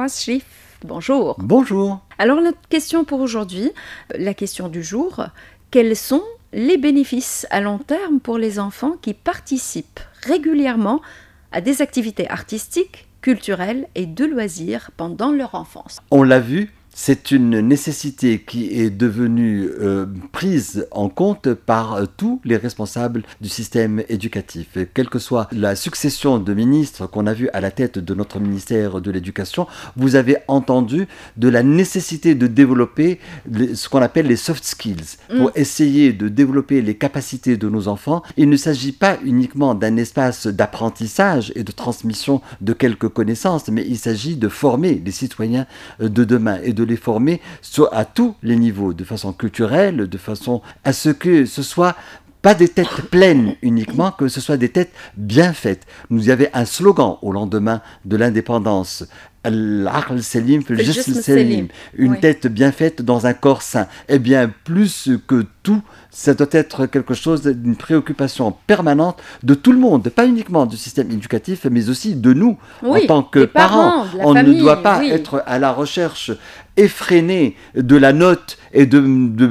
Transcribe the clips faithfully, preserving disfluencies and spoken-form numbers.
Moaz Cherif. Bonjour. Bonjour. Alors notre question pour aujourd'hui, la question du jour, quels sont les bénéfices à long terme pour les enfants qui participent régulièrement à des activités artistiques, culturelles et de loisirs pendant leur enfance? On l'a vu, c'est une nécessité qui est devenue euh, prise en compte par euh, tous les responsables du système éducatif. Et quelle que soit la succession de ministres qu'on a vu à la tête de notre ministère de l'Éducation, vous avez entendu de la nécessité de développer les, ce qu'on appelle les soft skills, pour mmh. essayer de développer les capacités de nos enfants. Il ne s'agit pas uniquement d'un espace d'apprentissage et de transmission de quelques connaissances, mais il s'agit de former les citoyens de demain et de de les former à tous les niveaux, de façon culturelle, de façon à ce que ce soit pas des têtes pleines uniquement, que ce soit des têtes bien faites. Nous y avait un slogan au lendemain de l'indépendance. Al-Aql Selim, Al-Jism Selim. Une oui. tête bien faite dans un corps sain. Eh bien, plus que tout, ça doit être quelque chose d'une préoccupation permanente de tout le monde, pas uniquement du système éducatif, mais aussi de nous, oui, en tant que parents. parents On famille, ne doit pas oui. être à la recherche effrénée de la note et de, de,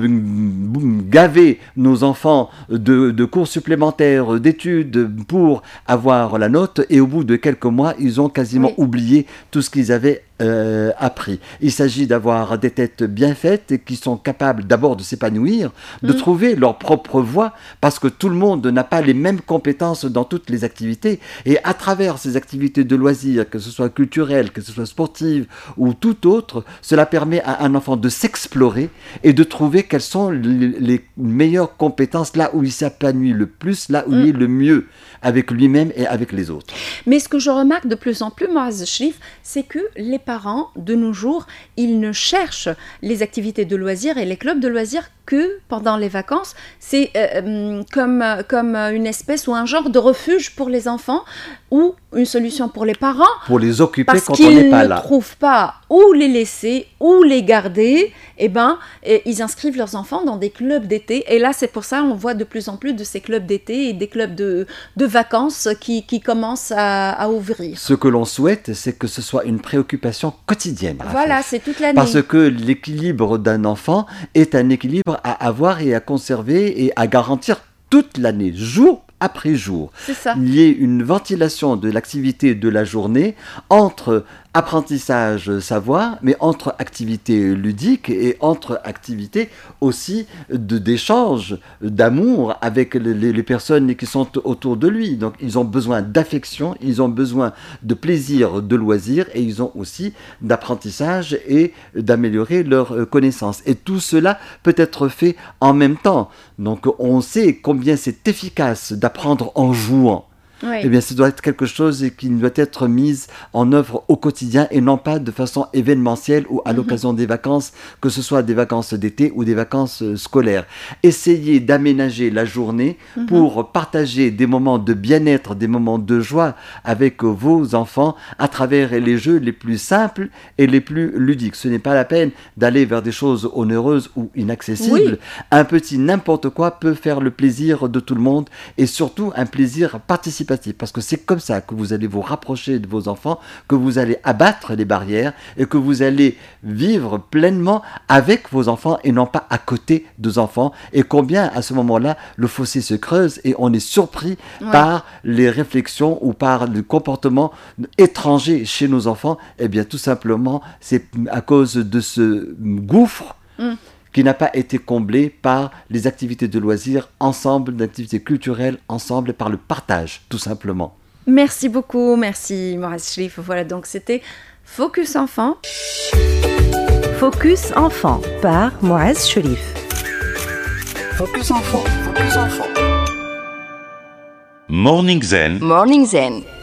de gaver nos enfants de, de cours supplémentaires, d'études pour avoir la note, et au bout de quelques mois, ils ont quasiment oui. oublié tout ce qu'ils avaient Euh, appris. Il s'agit d'avoir des têtes bien faites et qui sont capables d'abord de s'épanouir, de mmh. trouver leur propre voie, parce que tout le monde n'a pas les mêmes compétences dans toutes les activités, et à travers ces activités de loisirs, que ce soit culturelles, que ce soit sportives ou tout autre, cela permet à un enfant de s'explorer et de trouver quelles sont les, les meilleures compétences, là où il s'épanouit le plus, là où mmh. il est le mieux avec lui-même et avec les autres. Mais ce que je remarque de plus en plus, Moaz Cherif, c'est que les parents, de nos jours, ils ne cherchent les activités de loisirs et les clubs de loisirs que pendant les vacances. C'est euh, comme, comme une espèce ou un genre de refuge pour les enfants ou une solution pour les parents. Pour les occuper parce quand on n'est pas là. Parce qu'ils ne trouvent pas où les laisser, où les garder, eh ben, et ils inscrivent leurs enfants dans des clubs d'été. Et là, c'est pour ça qu'on voit de plus en plus de ces clubs d'été et des clubs de, de vacances qui, qui commencent à, à ouvrir. Ce que l'on souhaite, c'est que ce soit une préoccupation quotidienne. Voilà, c'est toute l'année. Parce que l'équilibre d'un enfant est un équilibre à avoir et à conserver et à garantir toute l'année, jour après jour. C'est ça. Il y ait une ventilation de l'activité de la journée entre apprentissage, savoir, mais entre activités ludiques et entre activités aussi de, d'échange, d'amour avec les, les personnes qui sont autour de lui. Donc ils ont besoin d'affection, ils ont besoin de plaisir, de loisirs, et ils ont aussi d'apprentissage et d'améliorer leurs connaissances. Et tout cela peut être fait en même temps. Donc on sait combien c'est efficace d'apprendre en jouant. Oui. Eh bien, ce doit être quelque chose qui doit être mis en œuvre au quotidien et non pas de façon événementielle ou à mm-hmm. l'occasion des vacances, que ce soit des vacances d'été ou des vacances scolaires. Essayez d'aménager la journée mm-hmm. pour partager des moments de bien-être, des moments de joie avec vos enfants à travers les jeux les plus simples et les plus ludiques. Ce n'est pas la peine d'aller vers des choses onéreuses ou inaccessibles. Oui. Un petit n'importe quoi peut faire le plaisir de tout le monde, et surtout un plaisir participatif. Parce que c'est comme ça que vous allez vous rapprocher de vos enfants, que vous allez abattre les barrières et que vous allez vivre pleinement avec vos enfants et non pas à côté de enfants. Et combien à ce moment-là le fossé se creuse et on est surpris ouais. par les réflexions ou par le comportement étranger chez nos enfants. Eh bien tout simplement c'est à cause de ce gouffre mm. qui n'a pas été comblé par les activités de loisirs ensemble, d'activités culturelles ensemble, par le partage, tout simplement. Merci beaucoup, merci Moaz Cherif. Voilà, donc c'était Focus Enfant. Focus Enfant par Moaz Cherif. Focus Enfant, Focus Enfant. Morning Zen. Morning Zen.